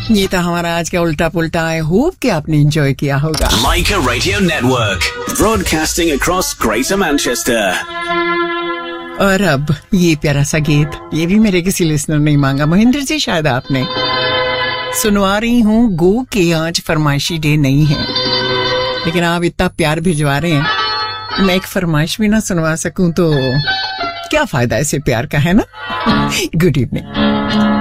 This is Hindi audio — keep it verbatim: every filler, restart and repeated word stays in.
ये था हमारा आज का उल्टा पुल्टा। आई होप कि आपने एंजॉय किया होगा। Like a Radio Network, broadcasting across Greater Manchester. और अब ये प्यारा सा गीत, ये भी मेरे किसी लिसनर ने मांगा, महेंद्र जी शायद आपने। सुनवा रही हूँ गो के आज फरमाइशी डे नहीं है, लेकिन आप इतना प्यार भिजवा रहे हैं, मैं एक फरमाइश भी ना सुनवा सकूं तो क्या फायदा ऐसे प्यार का, है ना। Good evening.